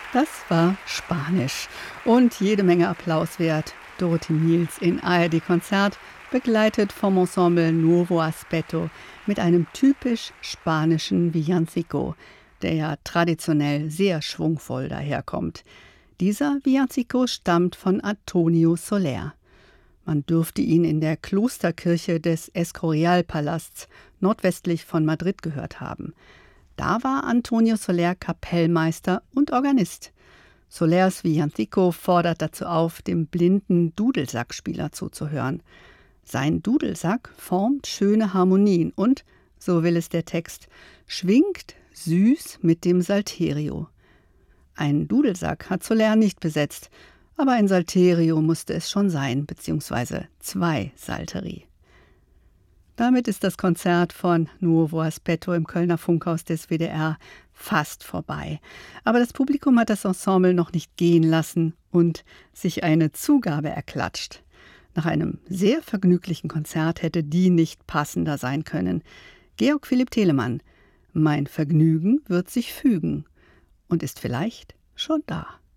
Das war Spanisch und jede Menge Applaus wert. Dorothee Miels in ARD-Konzert, begleitet vom Ensemble Nuevo Aspetto mit einem typisch spanischen Villancico, der ja traditionell sehr schwungvoll daherkommt. Dieser Villancico stammt von Antonio Soler. Man dürfte ihn in der Klosterkirche des Escorial-Palasts nordwestlich von Madrid gehört haben. Da war Antonio Soler Kapellmeister und Organist. Solers Villancico fordert dazu auf, dem blinden Dudelsackspieler zuzuhören. Sein Dudelsack formt schöne Harmonien und, so will es der Text, schwingt süß mit dem Salterio. Ein Dudelsack hat Soler nicht besetzt, aber ein Salterio musste es schon sein, beziehungsweise 2 Salteri. Damit ist das Konzert von Nuevo Aspetto im Kölner Funkhaus des WDR fast vorbei. Aber das Publikum hat das Ensemble noch nicht gehen lassen und sich eine Zugabe erklatscht. Nach einem sehr vergnüglichen Konzert hätte die nicht passender sein können. Georg Philipp Telemann: Mein Vergnügen wird sich fügen und ist vielleicht schon da.